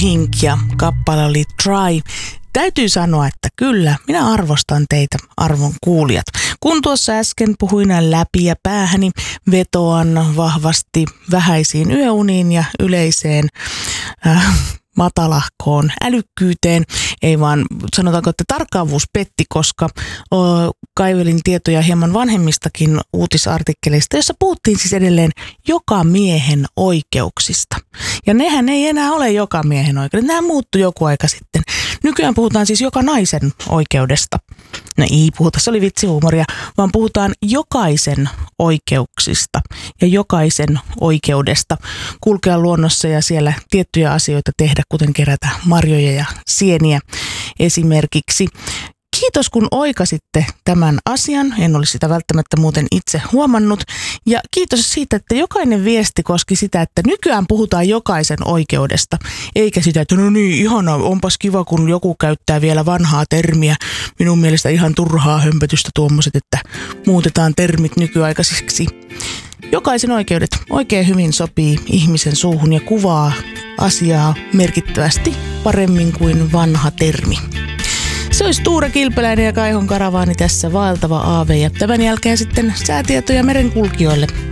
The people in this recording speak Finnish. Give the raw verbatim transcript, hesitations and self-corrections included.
Pink ja kappale oli Try. Täytyy sanoa, että kyllä, minä arvostan teitä, arvon kuulijat. Kun tuossa äsken puhuin läpi ja päähäni, vetoan vahvasti vähäisiin yöuniin ja yleiseen äh, matalahkoon älykkyyteen. Ei vaan, sanotaanko, että tarkkaavuus petti, koska o, kaivelin tietoja hieman vanhemmistakin uutisartikkeleista, jossa puhuttiin siis edelleen joka miehen oikeuksista. Ja nehän ei enää ole joka miehen oikeudet, nehän muuttui joku aika sitten. Nykyään puhutaan siis joka naisen oikeudesta. No ei puhuta, se oli vitsihuumoria, vaan puhutaan jokaisen oikeuksista ja jokaisen oikeudesta kulkea luonnossa ja siellä tiettyjä asioita tehdä, kuten kerätä marjoja ja sieniä esimerkiksi. Kiitos kun oikasitte tämän asian, en olisi sitä välttämättä muuten itse huomannut. Ja kiitos siitä, että jokainen viesti koski sitä, että nykyään puhutaan jokaisen oikeudesta. Eikä sitä, että no niin, ihana, onpas kiva, kun joku käyttää vielä vanhaa termiä. Minun mielestä ihan turhaa hömpötystä tuommoiset, että muutetaan termit nykyaikaisiksi. Jokaisen oikeudet oikein hyvin sopii ihmisen suuhun ja kuvaa asiaa merkittävästi paremmin kuin vanha termi. Se olisi Tuure Kilpeläinen ja Kaihon Karavaani tässä vaeltava aave ja tämän jälkeen sitten säätietoja merenkulkijoille.